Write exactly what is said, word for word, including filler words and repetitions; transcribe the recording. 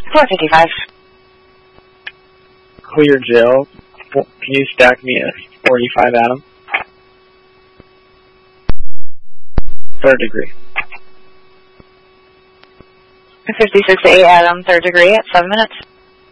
four fifty-five. Clear Jill. Can you stack me a forty-five Adam? Third degree. fifty-six A Adam, third degree at seven minutes.